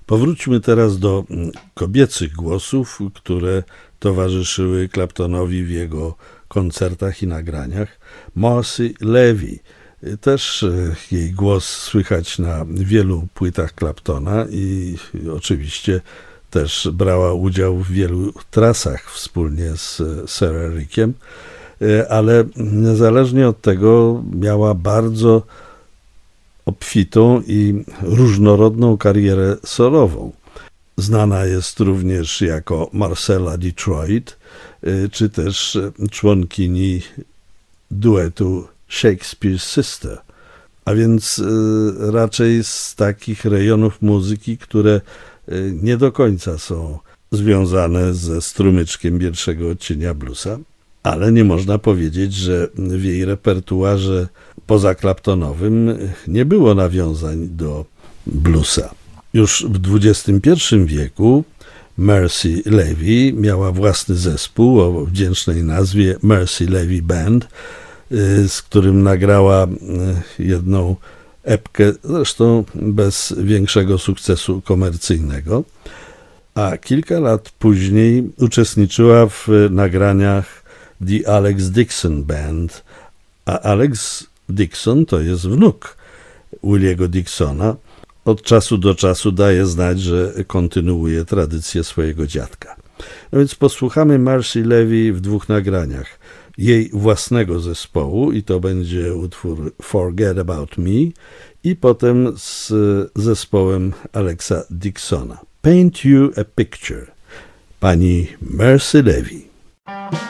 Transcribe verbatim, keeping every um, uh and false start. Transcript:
Powróćmy teraz do kobiecych głosów, które towarzyszyły Claptonowi w jego koncertach i nagraniach. Marcy Levy, też jej głos słychać na wielu płytach Claptona i oczywiście też brała udział w wielu trasach wspólnie z Sirem Rickiem, ale niezależnie od tego miała bardzo obfitą i różnorodną karierę solową. Znana jest również jako Marcella Detroit, czy też członkini duetu Shakespeare's Sister, a więc raczej z takich rejonów muzyki, które nie do końca są związane ze strumyczkiem pierwszego odcienia bluesa, ale nie można powiedzieć, że w jej repertuarze pozaklaptonowym nie było nawiązań do bluesa. Już w dwudziestym pierwszym wieku Marcy Levy miała własny zespół o wdzięcznej nazwie Marcy Levy Band, z którym nagrała jedną epkę, zresztą bez większego sukcesu komercyjnego, a kilka lat później uczestniczyła w nagraniach The Alex Dixon Band, a Alex Dixon to jest wnuk Williego Dixona. Od czasu do czasu daje znać, że kontynuuje tradycję swojego dziadka. No więc posłuchamy Marcy Levy w dwóch nagraniach. Jej własnego zespołu i to będzie utwór Forget About Me i potem z zespołem Alexa Dixona. Paint You a Picture. Pani Marcy Levy.